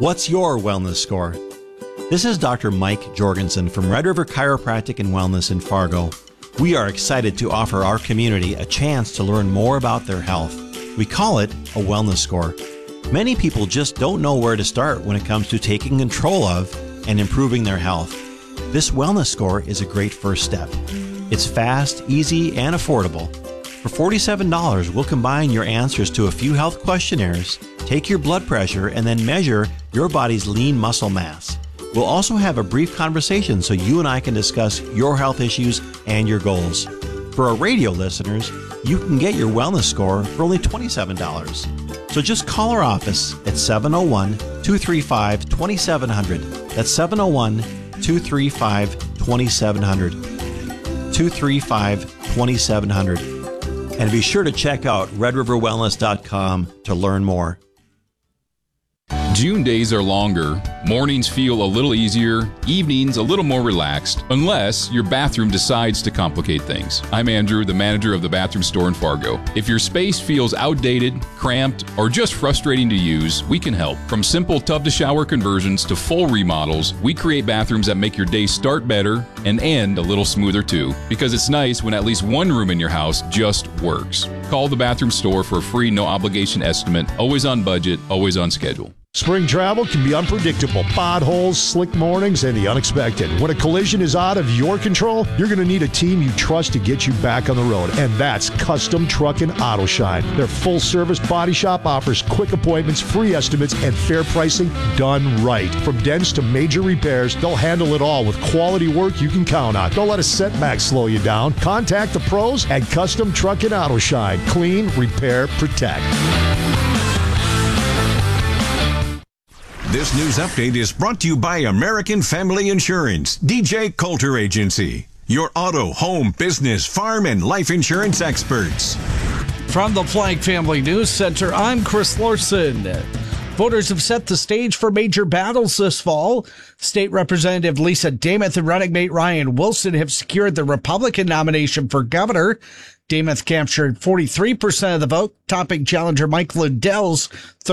What's your wellness score? This is Dr. Mike Jorgensen from Red River Chiropractic and Wellness in Fargo. We are excited to offer our community a chance to learn more about their health. We call it a wellness score. Many people just don't know where to start when it comes to taking control of and improving their health. This wellness score is a great first step. It's fast, easy, and affordable. For $47, we'll combine your answers to a few health questionnaires, take your blood pressure, and then measure your body's lean muscle mass. We'll also have a brief conversation so you and I can discuss your health issues and your goals. For our radio listeners, you can get your wellness score for only $27. So just call our office at 701-235-2700. That's 701-235-2700. 235-2700. And be sure to check out redriverwellness.com to learn more. June days are longer, mornings feel a little easier, evenings a little more relaxed, unless your bathroom decides to complicate things. I'm Andrew, the manager of the bathroom store in Fargo. If your space feels outdated, cramped, or just frustrating to use, we can help. From simple tub-to-shower conversions to full remodels, we create bathrooms that make your day start better and end a little smoother too, because it's nice when at least one room in your house just works. Call the bathroom store for a free no-obligation estimate, always on budget, always on schedule. Spring travel can be unpredictable. Potholes, slick mornings, and the unexpected. When a collision is out of your control, you're going to need a team you trust to get you back on the road. And that's Custom Truck and Auto Shine. Their full-service body shop offers quick appointments, free estimates, and fair pricing done right. From dents to major repairs, they'll handle it all with quality work you can count on. Don't let a setback slow you down. Contact the pros at Custom Truck and Auto Shine. Clean, repair, protect. This news update is brought to you by American Family Insurance, DJ Coulter Agency, your auto, home, business, farm, and life insurance experts. From the Flag Family News Center, I'm Chris Larson. Voters have set the stage for major battles this fall. State Representative Lisa Demuth and running mate Ryan Wilson have secured the Republican nomination for governor. Demuth captured 43% of the vote, topping challenger Mike Lindell's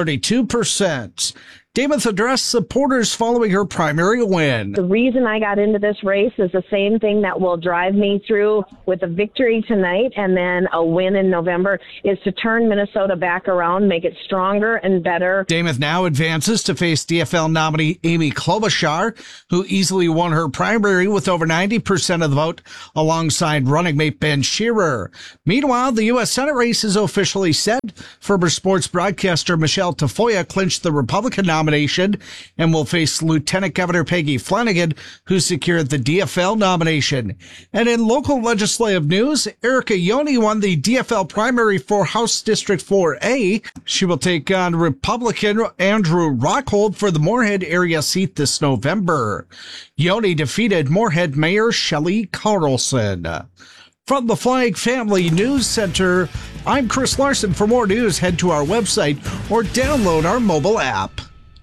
32%. Demuth addressed supporters following her primary win. The reason I got into this race is the same thing that will drive me through with a victory tonight and then a win in November is to turn Minnesota back around, make it stronger and better. Demuth now advances to face DFL nominee Amy Klobuchar, who easily won her primary with over 90% of the vote alongside running mate Ben Shearer. Meanwhile, the U.S. Senate race is officially set. Former sports broadcaster Michelle Tafoya clinched the Republican nomination and will face Lieutenant Governor Peggy Flanagan, who secured the DFL nomination. And in local legislative news, Erica Ione won the DFL primary for House District 4A. She will take on Republican Andrew Rockhold for the Moorhead area seat this November. Ione defeated Moorhead Mayor Shelley Carlson. From the Flag Family News Center, I'm Chris Larson. For more news, head to our website or download our mobile app.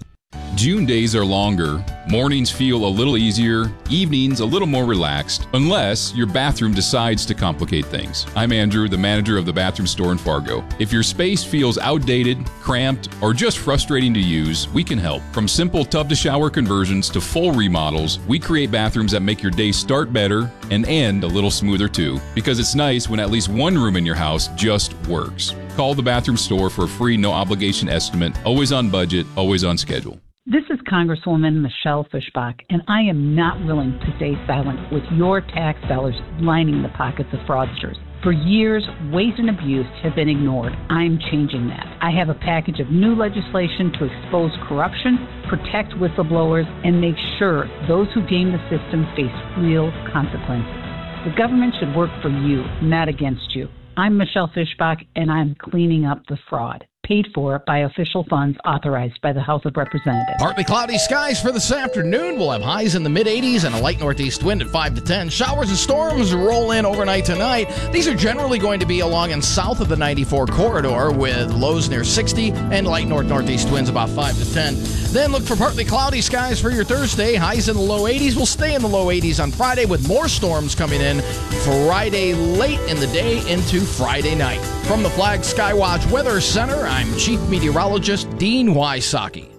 June days are longer, mornings feel a little easier, evenings a little more relaxed, unless your bathroom decides to complicate things. I'm Andrew, the manager of the bathroom store in Fargo. If your space feels outdated, cramped, or just frustrating to use, we can help. From simple tub-to-shower conversions to full remodels, we create bathrooms that make your day start better and end a little smoother too, because it's nice when at least one room in your house just works. Call the bathroom store for a free no-obligation estimate, always on budget, always on schedule. This is Congresswoman Michelle Fischbach, and I am not willing to stay silent with your tax dollars lining the pockets of fraudsters. For years, waste and abuse have been ignored. I'm changing that. I have a package of new legislation to expose corruption, protect whistleblowers, and make sure those who game the system face real consequences. The government should work for you, not against you. I'm Michelle Fischbach, and I'm cleaning up the fraud. Paid for by official funds authorized by the House of Representatives. Partly cloudy skies for this afternoon. We'll have highs in the mid-80s and a light northeast wind at 5 to 10. Showers and storms roll in overnight tonight. These are generally going to be along and south of the 94 corridor with lows near 60 and light northeast winds about 5 to 10. Then look for partly cloudy skies for your Thursday. Highs in the low 80s. We'll stay in the low 80s on Friday with more storms coming in Friday late in the day into Friday night. From the Flag Skywatch Weather Center, I'm Chief Meteorologist Dean Wysocki.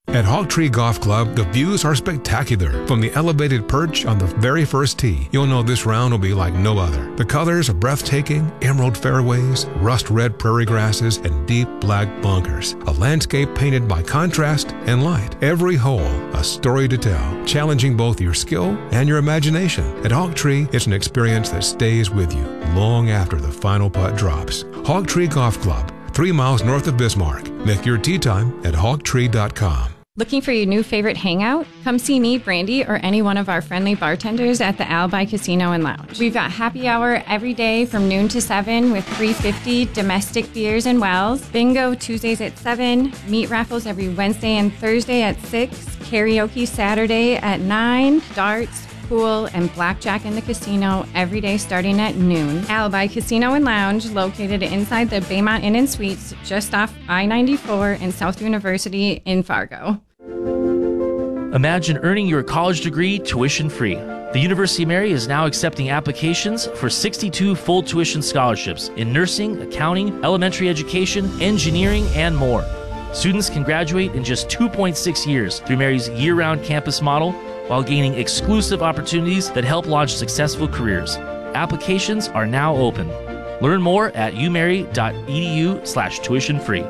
At Hog Tree Golf Club, the views are spectacular. From the elevated perch on the very first tee, you'll know this round will be like no other. The colors are breathtaking: emerald fairways, rust-red prairie grasses, and deep black bunkers. A landscape painted by contrast and light. Every hole, a story to tell, challenging both your skill and your imagination. At Hog Tree, it's an experience that stays with you long after the final putt drops. Hog Tree Golf Club, 3 miles north of Bismarck. Make your tee time at hogtree.com. Looking for your new favorite hangout? Come see me, Brandy, or any one of our friendly bartenders at the Alibi Casino and Lounge. We've got happy hour every day from noon to 7 with $3.50 domestic beers and wells. Bingo Tuesdays at 7. Meat raffles every Wednesday and Thursday at 6. Karaoke Saturday at 9. Darts, pool, and blackjack in the casino every day starting at noon. Alibi Casino and Lounge, located inside the Baymont Inn and Suites, just off I-94 in South University in Fargo. Imagine earning your college degree tuition-free. The University of Mary is now accepting applications for 62 full tuition scholarships in nursing, accounting, elementary education, engineering, and more. Students can graduate in just 2.6 years through Mary's year-round campus model while gaining exclusive opportunities that help launch successful careers. Applications are now open. Learn more at umary.edu/tuition-free.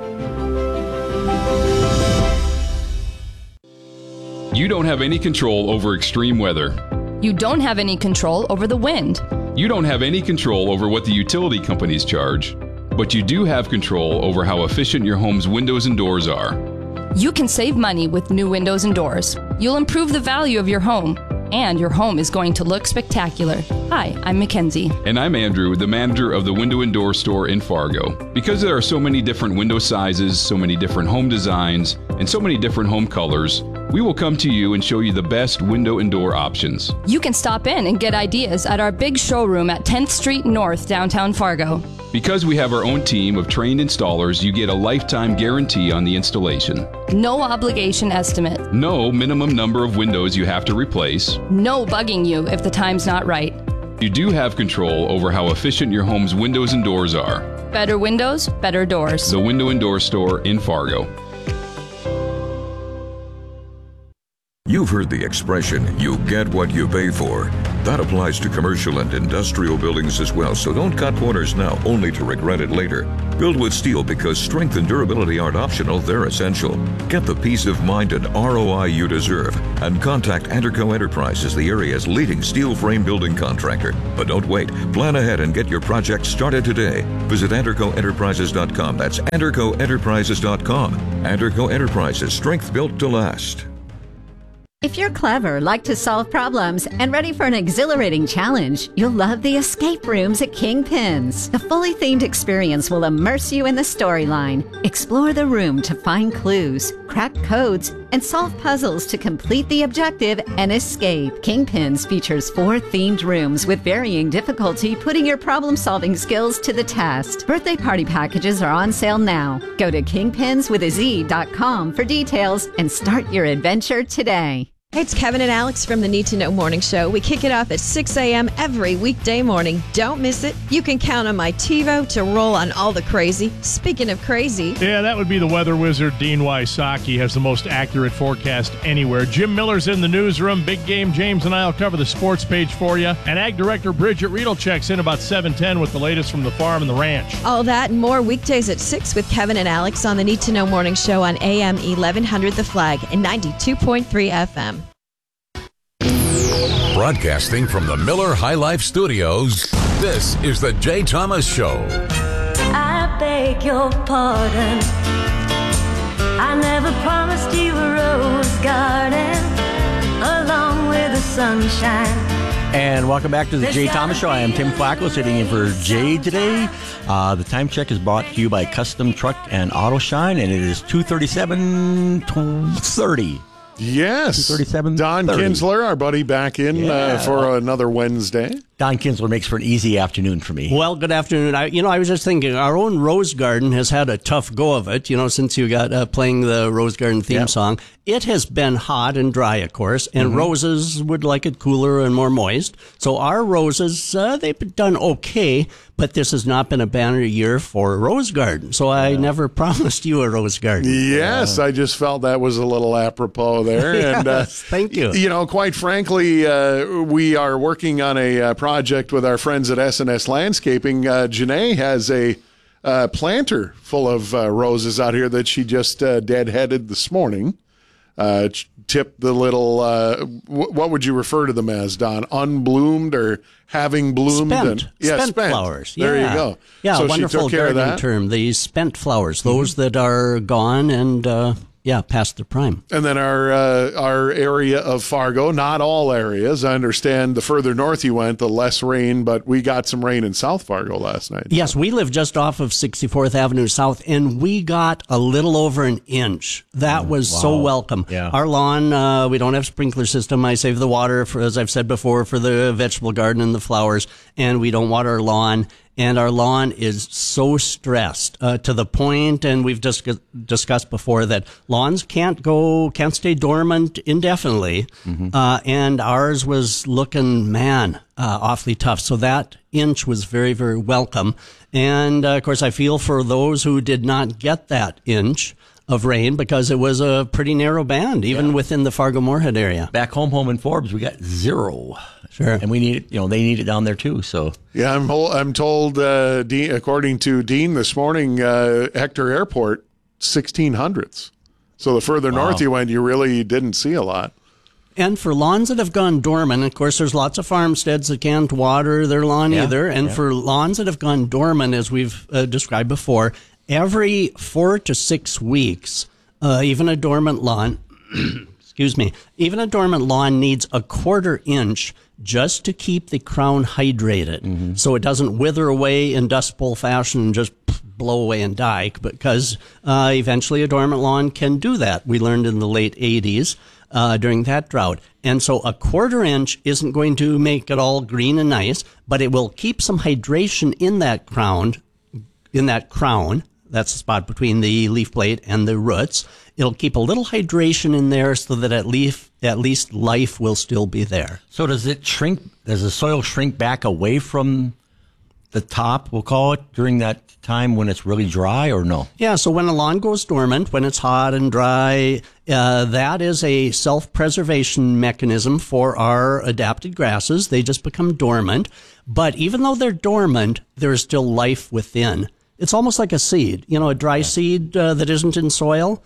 You don't have any control over extreme weather. You don't have any control over the wind. You don't have any control over what the utility companies charge. But you do have control over how efficient your home's windows and doors are. You can save money with new windows and doors. You'll improve the value of your home, and your home is going to look spectacular. Hi, I'm Mackenzie. And I'm Andrew, the manager of the Window and Door Store in Fargo. Because there are so many different window sizes, so many different home designs, and so many different home colors, we will come to you and show you the best window and door options. You can stop in and get ideas at our big showroom at 10th Street North, downtown Fargo. Because we have our own team of trained installers, you get a lifetime guarantee on the installation. No obligation estimate. No minimum number of windows you have to replace. No bugging you if the time's not right. You do have control over how efficient your home's windows and doors are. Better windows, better doors. The Window and Door Store in Fargo. You've heard the expression, you get what you pay for. That applies to commercial and industrial buildings as well, so don't cut corners now, only to regret it later. Build with steel because strength and durability aren't optional, they're essential. Get the peace of mind and ROI you deserve, and contact Anderco Enterprises, the area's leading steel frame building contractor. But don't wait. Plan ahead and get your project started today. Visit AndercoEnterprises.com. That's AndercoEnterprises.com. Anderco Enterprises, strength built to last. If you're clever, like to solve problems, and ready for an exhilarating challenge, you'll love the escape rooms at Kingpins. The fully themed experience will immerse you in the storyline. Explore the room to find clues, crack codes, and solve puzzles to complete the objective and escape. Kingpins features 4 themed rooms with varying difficulty, putting your problem-solving skills to the test. Birthday party packages are on sale now. Go to kingpinswithaz.com for details and start your adventure today. Hey, it's Kevin and Alex from the Need to Know Morning Show. We kick it off at 6 a.m. every weekday morning. Don't miss it. You can count on my TiVo to roll on all the crazy. Speaking of crazy... Yeah, that would be the weather wizard, Dean Wysocki, has the most accurate forecast anywhere. Jim Miller's in the newsroom. Big Game James and I will cover the sports page for you. And Ag Director Bridget Riedel checks in about 7:10 with the latest from the farm and the ranch. All that and more weekdays at 6 with Kevin and Alex on the Need to Know Morning Show on AM 1100 The Flag and 92.3 FM. Broadcasting from the Miller High Life Studios, this is the Jay Thomas Show. I beg your pardon. I never promised you a rose garden along with the sunshine. And welcome back to the Jay Thomas Show. I am Tim Flacco sitting in for Jay today. The time check is brought to you by Custom Truck and Auto Shine, and it is 2:37:30. Yes. Don Kinsler, our buddy, back in for another Wednesday. Don Kinsler makes for an easy afternoon for me. Well, good afternoon. I was just thinking, our own Rose Garden has had a tough go of it, since you got playing the Rose Garden theme song. It has been hot and dry, of course, and roses would like it cooler and more moist. So our roses, they've done okay, but this has not been a banner year for Rose Garden. So I never promised you a Rose Garden. Yes, I just felt that was a little apropos there. Yes, and thank you. Quite frankly, we are working on a project with our friends at S&S Landscaping. Janae has a planter full of roses out here that she just deadheaded this morning. Tipped the little, what would you refer to them as, Don? Unbloomed or having bloomed? Spent flowers. There you go. Yeah, so wonderful she took care of gardening that. term. The spent flowers, those that are gone and past their prime. And then our area of Fargo, not all areas. I understand the further north you went, the less rain, but we got some rain in South Fargo last night. Yes, we live just off of 64th Avenue South, and we got a little over an inch. That was so welcome. Yeah. Our lawn, we don't have a sprinkler system. I save the water, for, as I've said before, for the vegetable garden and the flowers, and we don't water our lawn. And our lawn is so stressed to the point, and we've discussed before, that lawns can't stay dormant indefinitely. And ours was looking, awfully tough. So that inch was very, very welcome. And of course, I feel for those who did not get that inch of rain, because it was a pretty narrow band, even within the Fargo-Moorhead area. Back home in Forbes, we got 0. Sure. And we need it, they need it down there too. So yeah, I'm told, Dean, according to Dean this morning, Hector Airport, 1600s. So the further north you went, you really didn't see a lot. And for lawns that have gone dormant, of course, there's lots of farmsteads that can't water their lawn either. And for lawns that have gone dormant, as we've described before, every 4 to 6 weeks, even a dormant lawn, even a dormant lawn needs a 1/4 inch just to keep the crown hydrated, so it doesn't wither away in Dust Bowl fashion and just blow away and die, because eventually a dormant lawn can do that. We learned in the late 80s during that drought. And so a 1/4 inch isn't going to make it all green and nice, but it will keep some hydration in that crown. That's the spot between the leaf blade and the roots. It'll keep a little hydration in there so that at least life will still be there. So does it shrink? Does the soil shrink back away from the top, we'll call it, during that time when it's really dry, or no? Yeah, so when a lawn goes dormant, when it's hot and dry, that is a self-preservation mechanism for our adapted grasses. They just become dormant. But even though they're dormant, there is still life within. It's almost like a seed, a dry seed that isn't in soil.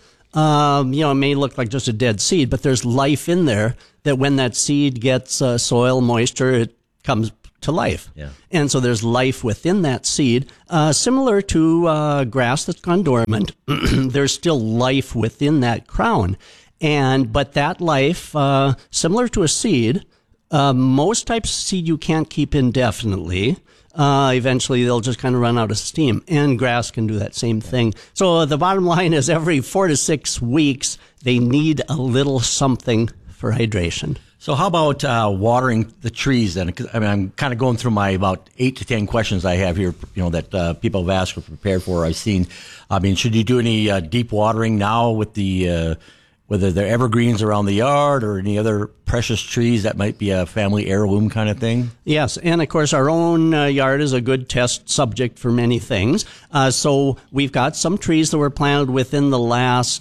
It may look like just a dead seed, but there's life in there that when that seed gets soil moisture, it comes to life. Yeah. And so there's life within that seed, similar to grass that's gone dormant. There's still life within that crown. But that life, similar to a seed, most types of seed you can't keep indefinitely. Eventually they'll just kind of run out of steam, and grass can do that same thing. So the bottom line is every 4 to 6 weeks, they need a little something for hydration. So how about watering the trees then? 'Cause, I'm kind of going through my about 8 to 10 questions I have here, that people have asked or prepared for. I've seen. Should you do any deep watering now with the whether they're evergreens around the yard or any other precious trees that might be a family heirloom kind of thing? Yes, and of course our own yard is a good test subject for many things. So we've got some trees that were planted within the last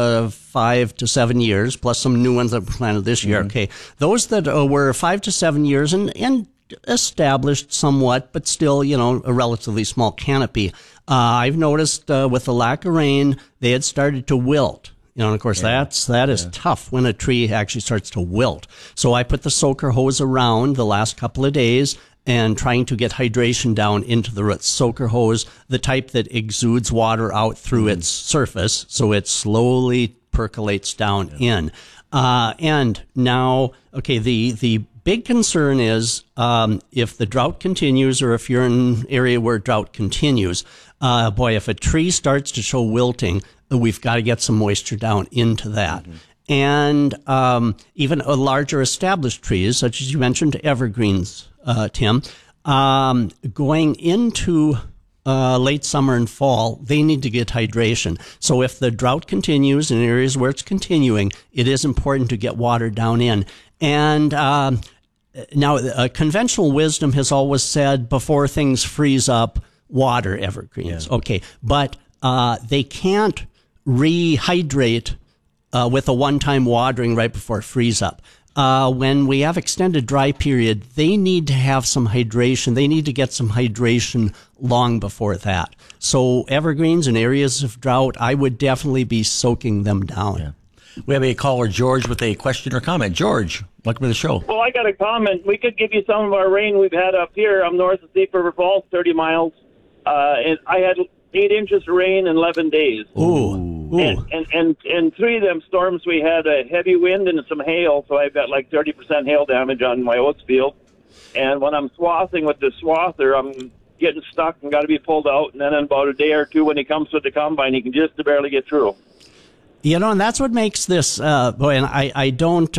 5 to 7 years, plus some new ones that were planted this year. Okay, those that were 5 to 7 years and established somewhat, but still, a relatively small canopy. I've noticed with the lack of rain, they had started to wilt. And of course, that is tough when a tree actually starts to wilt. So I put the soaker hose around the last couple of days and trying to get hydration down into the roots. Soaker hose, the type that exudes water out through its surface, so it slowly percolates down in. And now, the big concern is if the drought continues, or if you're in an area where drought continues, if a tree starts to show wilting, we've got to get some moisture down into that. And even larger established trees, such as you mentioned, evergreens, Tim. Going into late summer and fall, they need to get hydration. So if the drought continues in areas where it's continuing, it is important to get water down in. And now, conventional wisdom has always said before things freeze up, water evergreens. Yeah. Okay, but they can't rehydrate with a one-time watering right before it freeze up. When we have extended dry period, they need to have some hydration. They need to get some hydration long before that. So evergreens in areas of drought, I would definitely be soaking them down. Yeah. We have a caller, George, with a question or comment. George, welcome to the show. Well, I got a comment. We could give you some of our rain we've had up here. I'm north of Thief River Falls, 30 miles. And I had 8 inches of rain in 11 days. Ooh. And 3 of them storms, we had a heavy wind and some hail, so I've got like 30% hail damage on my oats field. And when I'm swathing with the swather, I'm getting stuck and got to be pulled out. And then in about a day or two, when he comes with the combine, he can just barely get through. And that's what makes this, and I don't,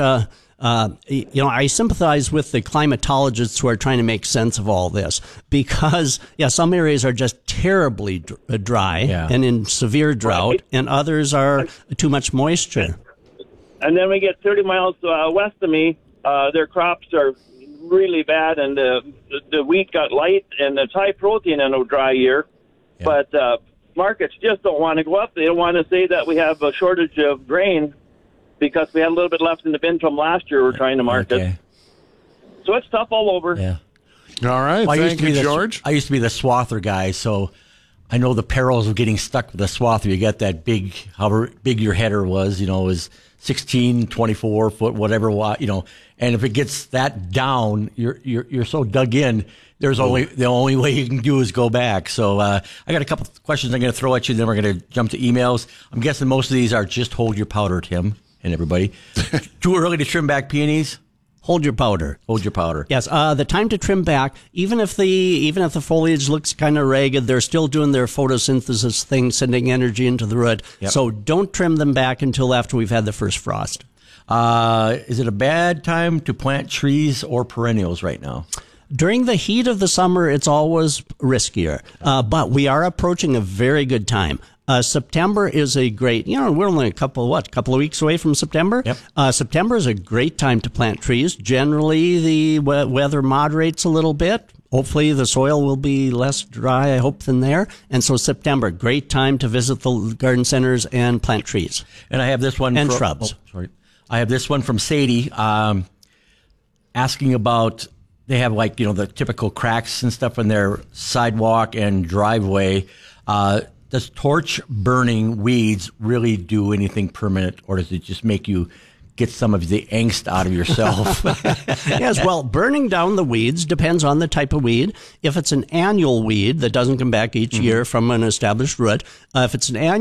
I sympathize with the climatologists who are trying to make sense of all this because, some areas are just terribly dry and in severe drought, right, and others are too much moisture. And then we get 30 miles west of me, their crops are really bad, and the wheat got light, and it's high protein in a dry year, but markets just don't want to go up. They don't want to say that we have a shortage of grain because we had a little bit left in the bin from last year we're trying to market. Okay. So it's tough all over. Yeah. All right. Well, Thank you, George. I used to be the swather guy, so I know the perils of getting stuck with the swather. You got that big, however big your header was, is 16, 24 foot, whatever, and if it gets that down, you're so dug in, the only way you can do is go back. So I got a couple of questions I'm going to throw at you, then we're going to jump to emails. I'm guessing most of these are just hold your powder, Tim, and everybody. Too early to trim back peonies? Hold your powder. Hold your powder. Yes, the time to trim back, even if the foliage looks kind of ragged, they're still doing their photosynthesis thing, sending energy into the root. Yep. So don't trim them back until after we've had the first frost. Is it a bad time to plant trees or perennials right now? During the heat of the summer, it's always riskier, but we are approaching a very good time. September is a great, we're only a couple of weeks away from September. Yep. September is a great time to plant trees. Generally, the weather moderates a little bit. Hopefully, the soil will be less dry, I hope, than there. And so September, great time to visit the garden centers and plant trees. And I have this one. And shrubs. I have this one from Sadie asking about, they have the typical cracks and stuff in their sidewalk and driveway. Does torch burning weeds really do anything permanent, or does it just make you get some of the angst out of yourself? Yes, well, burning down the weeds depends on the type of weed. If it's an annual weed that doesn't come back each year from an established root, if it's an annual